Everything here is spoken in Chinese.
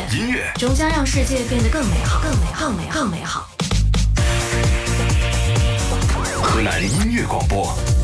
音乐终将让世界变得更美好，更美好，更美好，更美好。 河南音乐广播